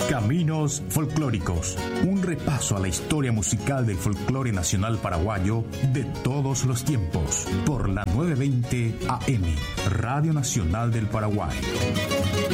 Caminos Folclóricos, un repaso a la historia musical del folclore nacional paraguayo de todos los tiempos, por la 920 AM, Radio Nacional del Paraguay.